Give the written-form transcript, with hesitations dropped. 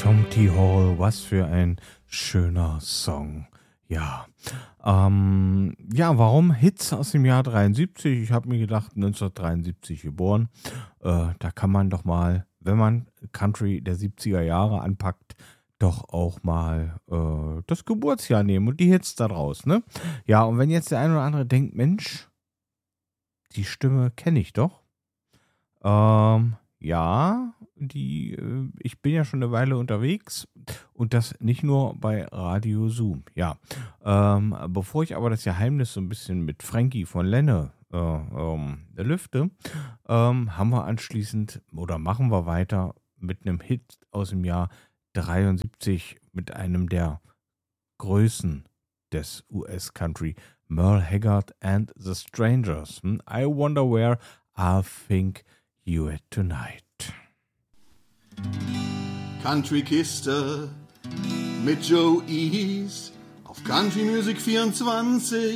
Tom T. Hall, was für ein schöner Song. Ja, warum Hits aus dem Jahr 73? Ich habe mir gedacht, 1973 geboren. Da kann man doch mal, wenn man Country der 70er Jahre anpackt, doch auch mal das Geburtsjahr nehmen und die Hits da draus, ne? Ja, und wenn jetzt der eine oder andere denkt, Mensch, die Stimme kenne ich doch. Ja, ich bin ja schon eine Weile unterwegs und das nicht nur bei Radio Zoom. Ja, bevor ich aber das Geheimnis so ein bisschen mit Frankie von Lenne lüfte, haben wir anschließend oder machen wir weiter mit einem Hit aus dem Jahr 73 mit einem der Größen des US-Country, Merle Haggard and the Strangers. I wonder where I think you at tonight. Country-Kiste mit Joe East auf Country Music 24.